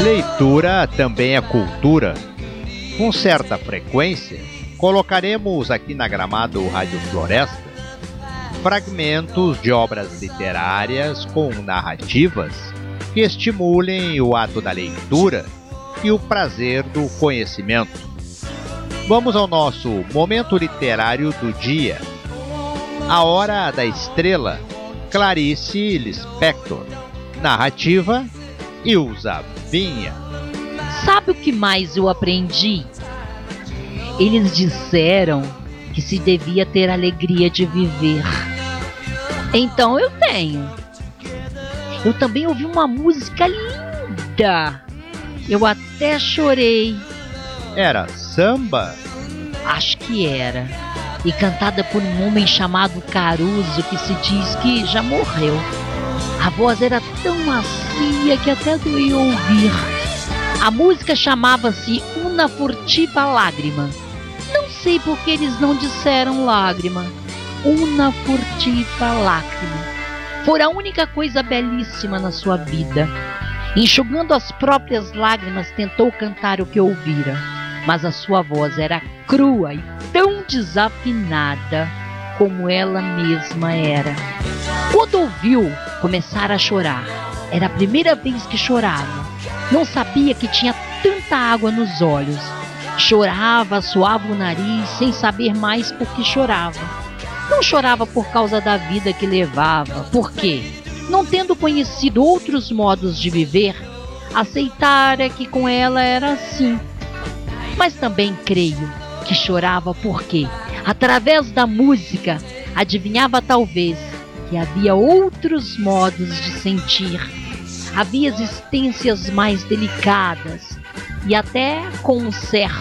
Leitura também é cultura. Com certa frequência, colocaremos aqui na Gramado Rádio Floresta fragmentos de obras literárias com narrativas que estimulem o ato da leitura e o prazer do conhecimento. Vamos ao nosso momento literário do dia. A Hora da Estrela, Clarice Lispector. Narrativa, Ilza Vinha. Sabe o que mais eu aprendi? Eles disseram que se devia ter alegria de viver. Então eu tenho. Eu também ouvi uma música linda. Eu até chorei. Era samba? Acho que era. E cantada por um homem chamado Caruso, que se diz que já morreu. A voz era tão macia que até doía ouvir. A música chamava-se Una Furtiva Lágrima. Não sei por que eles não disseram lágrima. Una Furtiva Lágrima. Fora a única coisa belíssima na sua vida. Enxugando as próprias lágrimas, tentou cantar o que ouvira. Mas a sua voz era crua e tão desafinada como ela mesma era. Quando ouviu começar a chorar, era a primeira vez que chorava. Não sabia que tinha tanta água nos olhos. Chorava, suava o nariz, sem saber mais por que chorava. Não chorava por causa da vida que levava. Por quê? Não tendo conhecido outros modos de viver, aceitara que com ela era assim. Mas também creio que chorava porque, através da música, adivinhava talvez que havia outros modos de sentir. Havia existências mais delicadas e até com um certo